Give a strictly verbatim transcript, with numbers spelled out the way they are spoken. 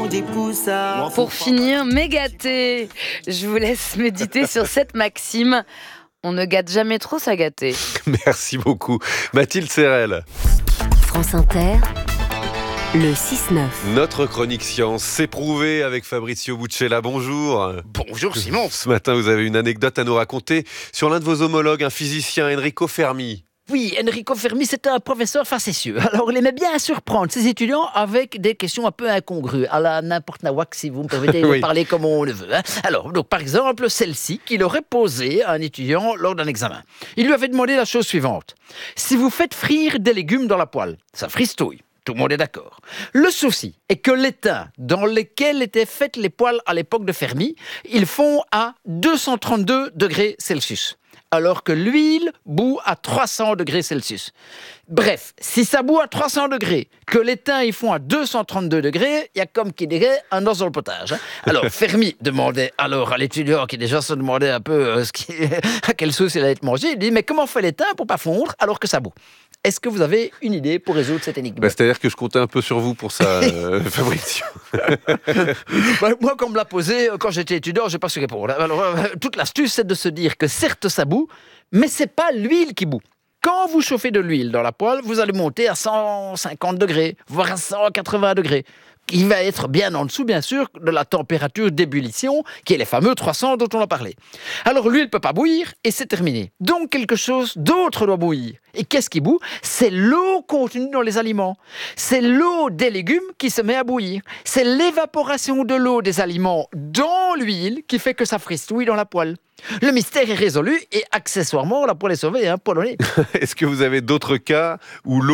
Pour finir, mégaté. Je vous laisse méditer sur cette maxime. On ne gâte jamais trop sa gâtée. Merci beaucoup. Mathilde Serrel. France Inter, le six neuf. Notre chronique science, c'est prouvé avec Fabrizio Buccella. Bonjour. Bonjour Simon. Ce matin, vous avez une anecdote à nous raconter sur l'un de vos homologues, un physicien, Enrico Fermi. Oui, Enrico Fermi, c'était un professeur facétieux. Alors, il aimait bien surprendre ses étudiants avec des questions un peu incongrues, à la n'importe nawak, si vous me permettez de Oui. parler comme on le veut. hein. Alors, donc, par exemple, celle-ci qu'il aurait posée à un étudiant lors d'un examen. Il lui avait demandé la chose suivante. Si vous faites frire des légumes dans la poêle, ça fristouille. Tout le monde est d'accord. Le souci est que l'étain dans lequel étaient faites les poêles à l'époque de Fermi, ils font à deux cent trente-deux degrés Celsius. Alors que l'huile bout à trois cents degrés Celsius. Bref, si ça bout à trois cents degrés, que l'étain ils font à deux cent trente-deux degrés, il y a comme qui dirait un os dans le potage. hein. Alors, Fermi demandait alors à l'étudiant qui déjà se demandait un peu euh, ce qui, à quelle sauce il allait être mangé, il dit « Mais comment fait l'étain pour pas fondre alors que ça bout ?» Est-ce que vous avez une idée pour résoudre cette énigme? Bah, c'est-à-dire que je comptais un peu sur vous pour ça, euh, Fabrizio. Bah, moi, quand on me l'a posé, quand j'étais étudiant, je n'ai pas su répondre. Alors, euh, toute l'astuce, c'est de se dire que certes, ça bout, mais ce n'est pas l'huile qui bout. Quand vous chauffez de l'huile dans la poêle, vous allez monter à cent cinquante degrés, voire à cent quatre-vingts degrés. Il va être bien en dessous, bien sûr, de la température d'ébullition, qui est les fameux trois cents dont on a parlé. Alors l'huile ne peut pas bouillir, et c'est terminé. Donc quelque chose d'autre doit bouillir. Et qu'est-ce qui bout? C'est l'eau contenue dans les aliments. C'est l'eau des légumes qui se met à bouillir. C'est l'évaporation de l'eau des aliments dans l'huile qui fait que ça fristouille dans la poêle. Le mystère est résolu, et accessoirement, la poêle est sauvée, hein, polonais. Est-ce que vous avez d'autres cas où l'eau